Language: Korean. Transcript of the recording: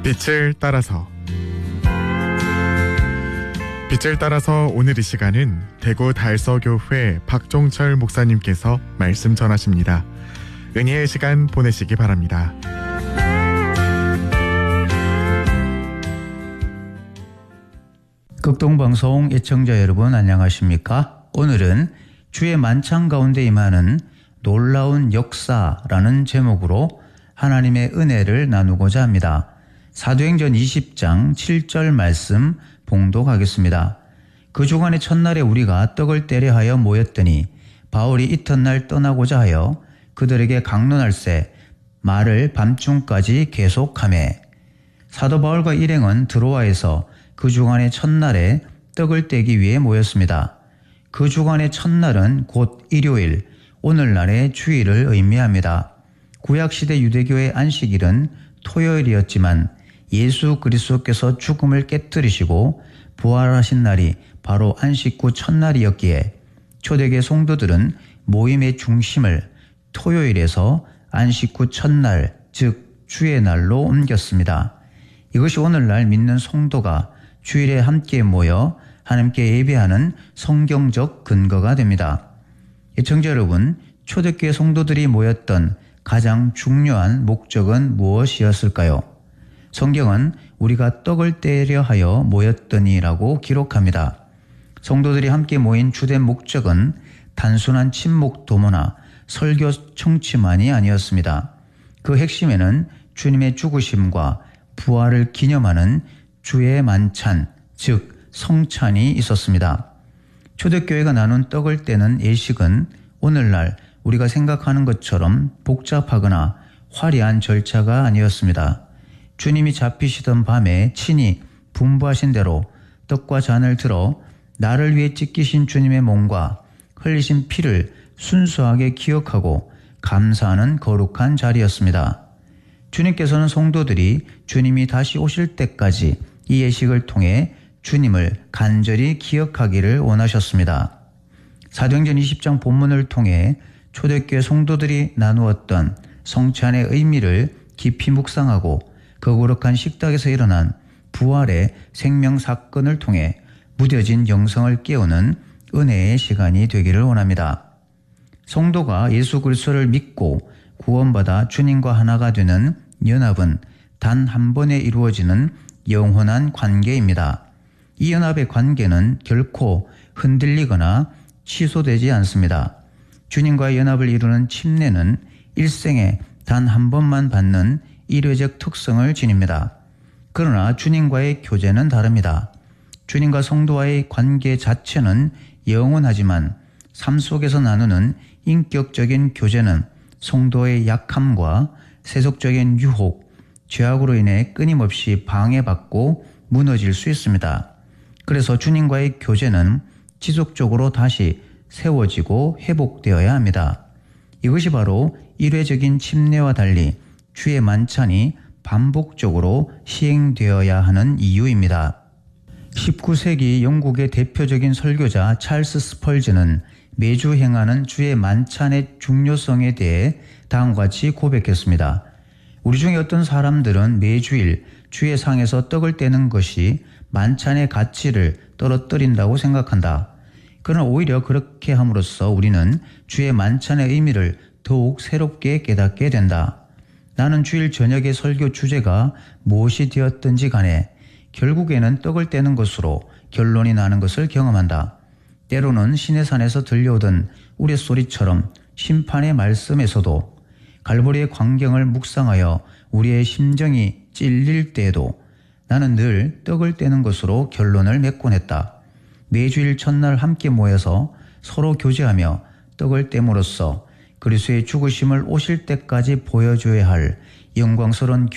빛을 따라서 오늘 이 시간은 대구 달서교회 박종철 목사님께서 말씀 전하십니다. 은혜의 시간 보내시기 바랍니다. 극동방송 애청자 여러분 안녕하십니까? 오늘은 주의 만찬 가운데 임하는 놀라운 역사라는 제목으로 하나님의 은혜를 나누고자 합니다. 사도행전 20장 7절 말씀 봉독하겠습니다. 그 주간의 첫날에 우리가 떡을 떼려 하여 모였더니 바울이 이튿날 떠나고자 하여 그들에게 강론할세 말을 밤중까지 계속하매. 사도 바울과 일행은 드로아에서 그 주간의 첫날에 떡을 떼기 위해 모였습니다. 그 주간의 첫날은 곧 일요일, 오늘날의 주일을 의미합니다. 구약시대 유대교의 안식일은 토요일이었지만 예수 그리스도께서 죽음을 깨뜨리시고 부활하신 날이 바로 안식 후 첫날이었기에 초대교회 성도들은 모임의 중심을 토요일에서 안식 후 첫날, 즉 주의 날로 옮겼습니다. 이것이 오늘날 믿는 성도가 주일에 함께 모여 하나님께 예배하는 성경적 근거가 됩니다. 애청자 여러분, 초대교회 성도들이 모였던 가장 중요한 목적은 무엇이었을까요? 성경은 우리가 떡을 떼려 하여 모였더니라고 기록합니다. 성도들이 함께 모인 주된 목적은 단순한 친목 도모나 설교 청취만이 아니었습니다. 그 핵심에는 주님의 죽으심과 부활을 기념하는 주의 만찬, 즉 성찬이 있었습니다. 초대교회가 나눈 떡을 떼는 예식은 오늘날 우리가 생각하는 것처럼 복잡하거나 화려한 절차가 아니었습니다. 주님이 잡히시던 밤에 친히 분부하신 대로 떡과 잔을 들어 나를 위해 찢기신 주님의 몸과 흘리신 피를 순수하게 기억하고 감사하는 거룩한 자리였습니다. 주님께서는 성도들이 주님이 다시 오실 때까지 이 예식을 통해 주님을 간절히 기억하기를 원하셨습니다. 사도행전 20장 본문을 통해 초대교회 성도들이 나누었던 성찬의 의미를 깊이 묵상하고 거룩한 식탁에서 일어난 부활의 생명사건을 통해 무뎌진 영성을 깨우는 은혜의 시간이 되기를 원합니다. 성도가 예수 그리스도를 믿고 구원받아 주님과 하나가 되는 연합은 단 한 번에 이루어지는 영원한 관계입니다. 이 연합의 관계는 결코 흔들리거나 취소되지 않습니다. 주님과의 연합을 이루는 침례는 일생에 단 한 번만 받는 일회적 특성을 지닙니다. 그러나 주님과의 교제는 다릅니다. 주님과 성도와의 관계 자체는 영원하지만 삶 속에서 나누는 인격적인 교제는 성도의 약함과 세속적인 유혹, 죄악으로 인해 끊임없이 방해받고 무너질 수 있습니다. 그래서 주님과의 교제는 지속적으로 다시 세워지고 회복되어야 합니다. 이것이 바로 일회적인 침례와 달리 주의 만찬이 반복적으로 시행되어야 하는 이유입니다. 19세기 영국의 대표적인 설교자 찰스 스펄전은 매주 행하는 주의 만찬의 중요성에 대해 다음과 같이 고백했습니다. 우리 중에 어떤 사람들은 매주일 주의 상에서 떡을 떼는 것이 만찬의 가치를 떨어뜨린다고 생각한다. 그러나 오히려 그렇게 함으로써 우리는 주의 만찬의 의미를 더욱 새롭게 깨닫게 된다. 나는 주일 저녁의 설교 주제가 무엇이 되었든지 간에 결국에는 떡을 떼는 것으로 결론이 나는 것을 경험한다. 때로는 시내산에서 들려오던 우레소리처럼 심판의 말씀에서도 갈보리의 광경을 묵상하여 우리의 심정이 찔릴 때에도 나는 늘 떡을 떼는 것으로 결론을 맺곤 했다. 매주일 첫날 함께 모여서 서로 교제하며 떡을 떼므로써 그리스도의 죽으심을 오실 때까지 보여줘야 할 영광스러운